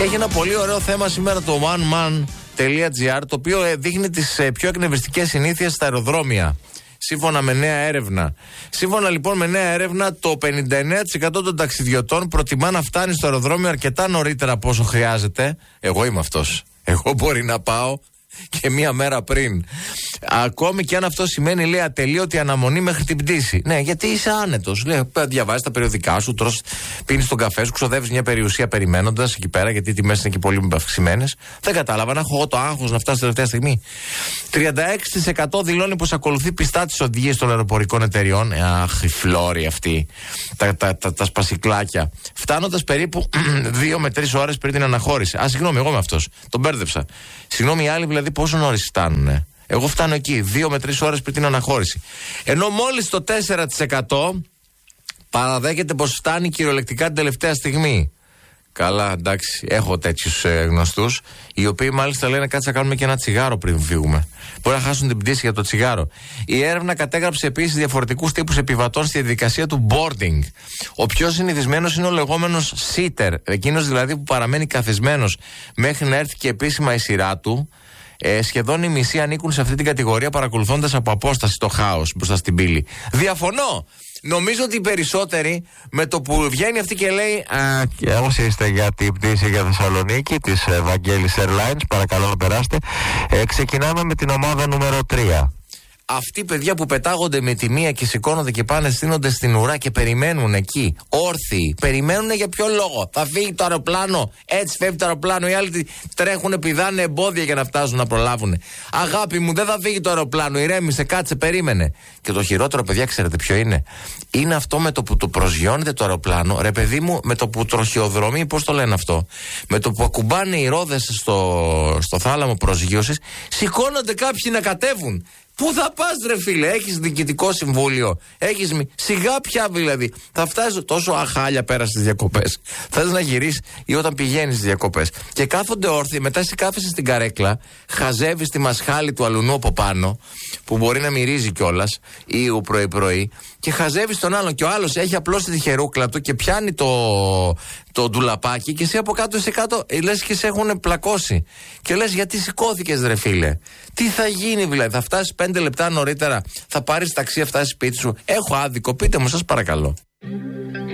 Έχει ένα πολύ ωραίο θέμα σήμερα το oneman.gr, το οποίο δείχνει τις πιο εκνευριστικές συνήθειες στα αεροδρόμια. Σύμφωνα με νέα έρευνα. Σύμφωνα λοιπόν με νέα έρευνα, το 59% των ταξιδιωτών προτιμά να φτάνει στο αεροδρόμιο αρκετά νωρίτερα από όσο χρειάζεται. Εγώ είμαι αυτός. Εγώ μπορεί να πάω και μία μέρα πριν. Ακόμη και αν αυτό σημαίνει, λέει, ατελείωτη αναμονή μέχρι την πτήση. Ναι, γιατί είσαι άνετος. Λέει, διαβάζεις τα περιοδικά σου, πίνεις τον καφέ σου, ξοδεύεις μια περιουσία περιμένοντας εκεί πέρα, γιατί οι τιμές είναι εκεί πολύ αυξημένες. Δεν κατάλαβα να έχω εγώ το άγχος να φτάσω τελευταία στιγμή. 36% δηλώνει πως ακολουθεί πιστά τις οδηγίες των αεροπορικών εταιριών. Αχ, οι φλόροι αυτοί. Τα σπασικλάκια. Φτάνοντας περίπου 2 με 3 ώρες πριν την αναχώρηση. Συγγνώμη, εγώ είμαι αυτός. Τον μπέρδεψα. Συγγνώμη, οι άλλοι δηλαδή πόσο νωρίς φτάνουνε. Εγώ φτάνω εκεί 2 με 3 ώρες πριν την αναχώρηση. Ενώ μόλις το 4% παραδέχεται πως φτάνει κυριολεκτικά την τελευταία στιγμή. Καλά, εντάξει, έχω τέτοιους γνωστούς, οι οποίοι μάλιστα λένε κάτσε να κάνουμε και ένα τσιγάρο πριν φύγουμε. Μπορεί να χάσουν την πτήση για το τσιγάρο. Η έρευνα κατέγραψε επίσης διαφορετικούς τύπους επιβατών στη διαδικασία του boarding. Ο πιο συνηθισμένος είναι ο λεγόμενος sitter, εκείνος δηλαδή που παραμένει καθισμένος μέχρι να έρθει και επίσημα η σειρά του. Σχεδόν οι μισοί ανήκουν σε αυτή την κατηγορία, παρακολουθώντας από απόσταση το χάος μπροστά στην πύλη. Διαφωνώ! Νομίζω ότι οι περισσότεροι με το που βγαίνει αυτή και λέει και όσοι είστε για την πτήση για Θεσσαλονίκη της Vangelis Airlines, παρακαλώ να περάστε. Ξεκινάμε με την ομάδα νούμερο 3. Αυτοί παιδιά που πετάγονται με τη μία και σηκώνονται και πάνε, στείνονται στην ουρά και περιμένουν εκεί, όρθιοι. Περιμένουν για ποιο λόγο? Θα φύγει το αεροπλάνο, έτσι φεύγει το αεροπλάνο. Οι άλλοι τρέχουν, πηδάνε εμπόδια για να φτάσουν να προλάβουν. Αγάπη μου, δεν θα φύγει το αεροπλάνο, ηρέμησε, κάτσε, περίμενε. Και το χειρότερο, παιδιά, ξέρετε ποιο είναι? Είναι αυτό με το που το προσγειώνεται το αεροπλάνο, ρε παιδί μου, με το που τροχιοδρομεί, πώς το λένε αυτό? Με το που ακουμπάνε οι ρόδες στο θάλαμο προσγείωσης, σηκώνονται κάποιοι να κατέβουν. Πού θα πας ρε φίλε, έχεις διοικητικό συμβούλιο, έχεις σιγά πια δηλαδή. Θα φτάσεις τόσο αχάλια πέρα στις διακοπές. Θες να γυρίσεις ή όταν πηγαίνεις στις διακοπές. Και κάθονται όρθιοι, μετά εσύ κάθεσαι στην καρέκλα, χαζεύεις τη μασχάλη του αλουνού από πάνω, που μπορεί να μυρίζει κιόλας, ή ο πρωί-πρωί, και χαζεύεις τον άλλον. Και ο άλλος έχει απλώσει τη χερούκλα του και πιάνει το ντουλαπάκι, και εσύ από κάτω σε κάτω λες και σε έχουν πλακώσει. Και λες γιατί σηκώθηκες ρε φίλε? Τι θα γίνει δηλαδή? Θα φτάσεις 5 λεπτά νωρίτερα? Θα πάρεις ταξί, θα φτάσεις σπίτι σου? Έχω άδικο? Πείτε μου σας παρακαλώ.